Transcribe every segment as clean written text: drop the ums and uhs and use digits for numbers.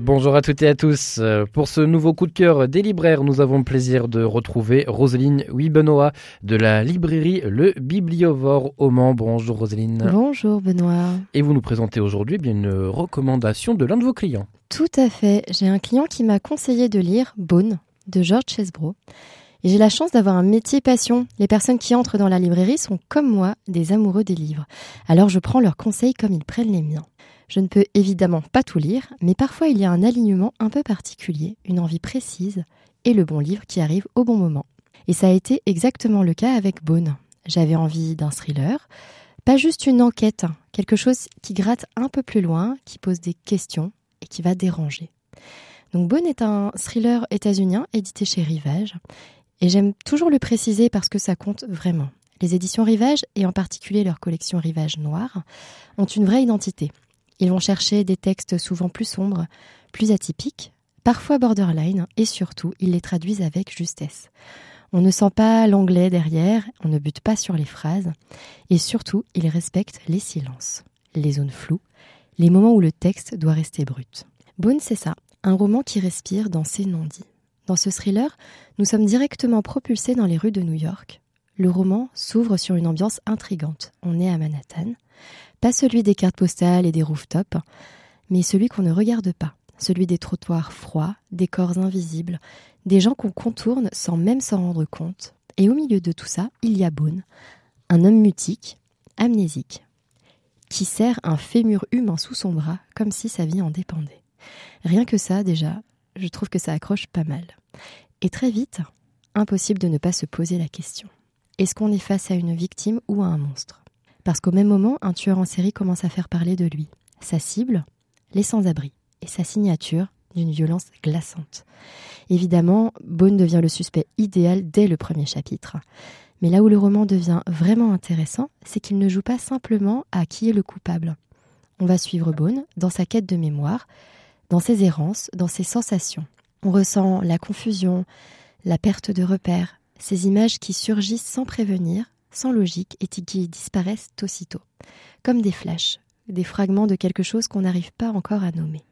Bonjour à toutes et à tous. Pour ce nouveau coup de cœur des libraires, nous avons le plaisir de retrouver Roselyne Benoît de la librairie Le Bibliovore au Mans. Bonjour Roselyne. Bonjour Benoît. Et vous nous présentez aujourd'hui une recommandation de l'un de vos clients. Tout à fait. J'ai un client qui m'a conseillé de lire Beaune de George Chesebro. Et j'ai la chance d'avoir un métier passion. Les personnes qui entrent dans la librairie sont comme moi des amoureux des livres. Alors je prends leurs conseils comme ils prennent les miens. Je ne peux évidemment pas tout lire, mais parfois il y a un alignement un peu particulier, une envie précise et le bon livre qui arrive au bon moment. Et ça a été exactement le cas avec Beaune. J'avais envie d'un thriller, pas juste une enquête, quelque chose qui gratte un peu plus loin, qui pose des questions et qui va déranger. Donc Beaune est un thriller états-unien édité chez Rivage. Et j'aime toujours le préciser parce que ça compte vraiment. Les éditions Rivage, et en particulier leur collection Rivage Noir, ont une vraie identité. Ils vont chercher des textes souvent plus sombres, plus atypiques, parfois borderline, et surtout, ils les traduisent avec justesse. On ne sent pas l'anglais derrière, on ne bute pas sur les phrases, et surtout, ils respectent les silences, les zones floues, les moments où le texte doit rester brut. Beaune, c'est ça, un roman qui respire dans ses non-dits. Dans ce thriller, nous sommes directement propulsés dans les rues de New York. Le roman s'ouvre sur une ambiance intrigante. On est à Manhattan. Pas celui des cartes postales et des rooftops, mais celui qu'on ne regarde pas. Celui des trottoirs froids, des corps invisibles, des gens qu'on contourne sans même s'en rendre compte. Et au milieu de tout ça, il y a Beaune, un homme mutique, amnésique, qui serre un fémur humain sous son bras comme si sa vie en dépendait. Rien que ça, déjà, je trouve que ça accroche pas mal. Et très vite, impossible de ne pas se poser la question. Est-ce qu'on est face à une victime ou à un monstre ? Parce qu'au même moment, un tueur en série commence à faire parler de lui. Sa cible, les sans-abri. Et sa signature d'une violence glaçante. Évidemment, Beaune devient le suspect idéal dès le premier chapitre. Mais là où le roman devient vraiment intéressant, c'est qu'il ne joue pas simplement à qui est le coupable. On va suivre Beaune dans sa quête de mémoire, dans ses errances, dans ses sensations. On ressent la confusion, la perte de repères, ces images qui surgissent sans prévenir, sans logique et qui disparaissent aussitôt. Comme des flashs, des fragments de quelque chose qu'on n'arrive pas encore à nommer.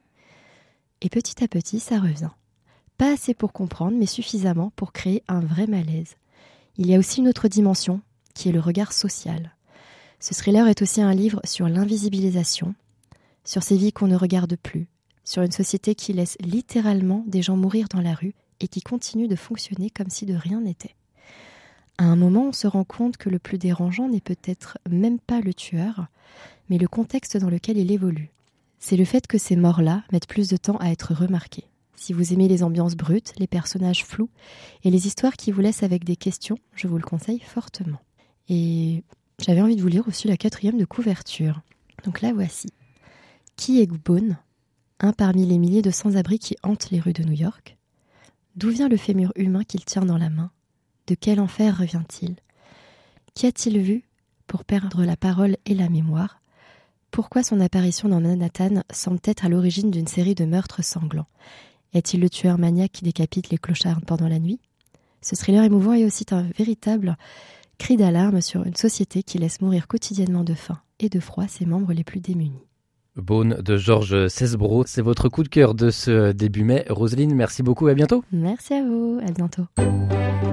Et petit à petit, ça revient. Pas assez pour comprendre, mais suffisamment pour créer un vrai malaise. Il y a aussi une autre dimension, qui est le regard social. Ce thriller est aussi un livre sur l'invisibilisation, sur ces vies qu'on ne regarde plus, sur une société qui laisse littéralement des gens mourir dans la rue et qui continue de fonctionner comme si de rien n'était. À un moment, on se rend compte que le plus dérangeant n'est peut-être même pas le tueur, mais le contexte dans lequel il évolue. C'est le fait que ces morts-là mettent plus de temps à être remarquées. Si vous aimez les ambiances brutes, les personnages flous et les histoires qui vous laissent avec des questions, je vous le conseille fortement. Et j'avais envie de vous lire aussi la 4e de couverture. Donc la voici. Qui est Beaune ? Un parmi les milliers de sans-abri qui hantent les rues de New York. D'où vient le fémur humain qu'il tient dans la main ? De quel enfer revient-il ? Qu'y a-t-il vu pour perdre la parole et la mémoire ? Pourquoi son apparition dans Manhattan semble être à l'origine d'une série de meurtres sanglants ? Est-il le tueur maniaque qui décapite les clochards pendant la nuit ? Ce thriller émouvant est aussi un véritable cri d'alarme sur une société qui laisse mourir quotidiennement de faim et de froid ses membres les plus démunis. Beaune de George Chesebro, c'est votre coup de cœur de ce début mai. Roselyne, merci beaucoup et à bientôt. Merci à vous, à bientôt.